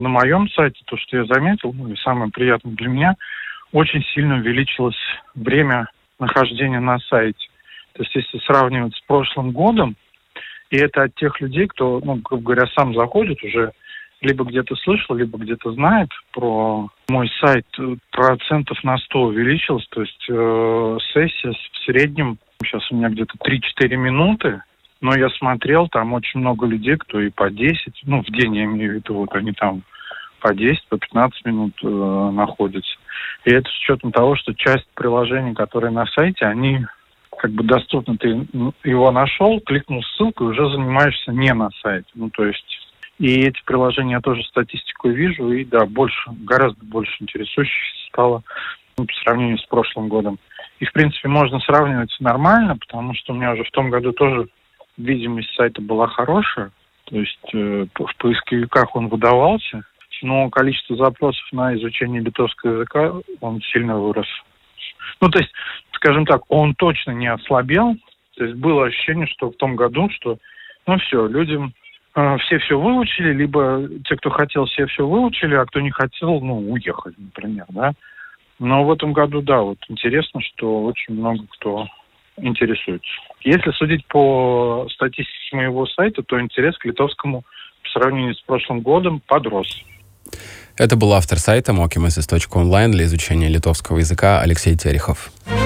На моем сайте, то, что я заметил, и самое приятное для меня, очень сильно увеличилось время нахождения на сайте. То есть, если сравнивать с прошлым годом, и это от тех людей, кто, грубо говоря, сам заходит уже, либо где-то слышал, либо где-то знает про мой сайт, процентов на 100 увеличилось. То есть сессия в среднем, сейчас у меня где-то 3-4 минуты, но я смотрел, там очень много людей, кто и по 10, в день я имею в виду, вот они там по 10, по 15 минут находятся. И это с учетом того, что часть приложений, которые на сайте, они как бы доступны. Ты его нашел, кликнул ссылку и уже занимаешься не на сайте. То есть, и эти приложения я тоже статистику вижу, и да, гораздо больше интересующих стало по сравнению с прошлым годом. И, в принципе, можно сравнивать нормально, потому что у меня уже в том году тоже видимость сайта была хорошая. То есть в поисковиках он выдавался, но количество запросов на изучение литовского языка, он сильно вырос. То есть, скажем так, он точно не ослабел. То есть было ощущение, что в том году, что, все, людям все выучили, либо те, кто хотел, все выучили, а кто не хотел, уехали, например, да. Но в этом году, да, вот интересно, что очень много кто интересуется. Если судить по статистике моего сайта, то интерес к литовскому по сравнению с прошлым годом подрос. Это был автор сайта mokymasis.online для изучения литовского языка Алексей Терехов.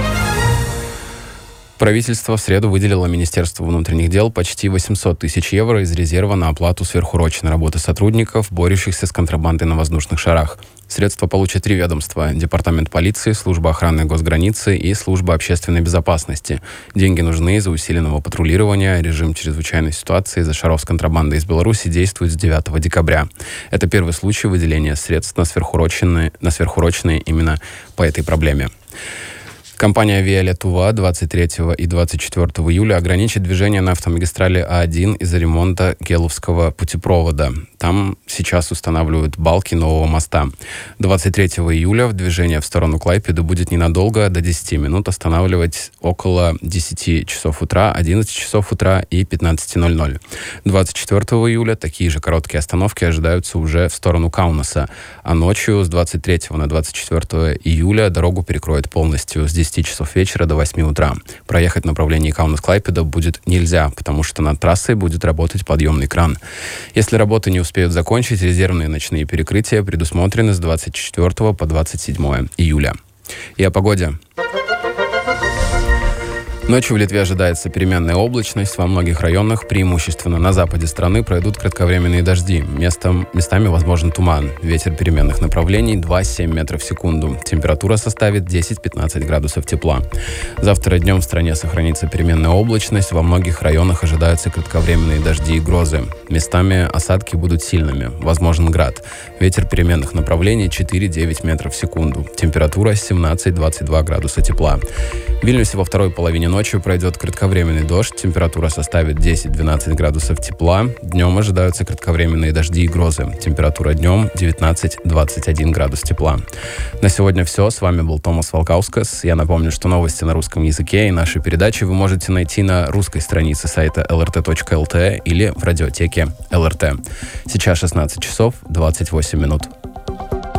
Правительство в среду выделило Министерству внутренних дел почти 800 тысяч евро из резерва на оплату сверхурочной работы сотрудников, борющихся с контрабандой на воздушных шарах. Средства получат 3 ведомства: Департамент полиции, Служба охраны госграницы и Служба общественной безопасности. Деньги нужны из-за усиленного патрулирования. Режим чрезвычайной ситуации из-за шаров с контрабандой из Беларуси действует с 9 декабря. Это первый случай выделения средств на сверхурочные именно по этой проблеме. Компания Via Lietuva 23 и 24 июля ограничит движение на автомагистрали А1 из-за ремонта Келовского путепровода. Там сейчас устанавливают балки нового моста. 23 июля в движение в сторону Клайпеды будет ненадолго, до 10 минут, останавливать около 10 часов утра, 11 часов утра и 15:00. 24 июля такие же короткие остановки ожидаются уже в сторону Каунаса. А ночью с 23 на 24 июля дорогу перекроют полностью с 10 часов вечера до 8 утра. Проехать в направлении Каунас-Клайпеда будет нельзя, потому что над трассой будет работать подъемный кран. Если работы не успеют закончить, резервные ночные перекрытия предусмотрены с 24 по 27 июля. И о погоде. Ночью в Литве ожидается переменная облачность. Во многих районах, преимущественно на западе страны, пройдут кратковременные дожди. Местами возможен туман. Ветер переменных направлений 2-7 метров в секунду. Температура составит 10-15 градусов тепла. Завтра днем в стране сохранится переменная облачность. Во многих районах ожидаются кратковременные дожди и грозы. Местами осадки будут сильными. Возможен град. Ветер переменных направлений 4-9 метров в секунду. Температура 17-22 градуса тепла. В Вильнюсе во второй половине ночью пройдет кратковременный дождь. Температура составит 10-12 градусов тепла. Днем ожидаются кратковременные дожди и грозы. Температура днем 19-21 градус тепла. На сегодня все. С вами был Томас Волкаускас. Я напомню, что новости на русском языке и наши передачи вы можете найти на русской странице сайта lrt.lt или в радиотеке ЛРТ. Сейчас 16 часов 28 минут.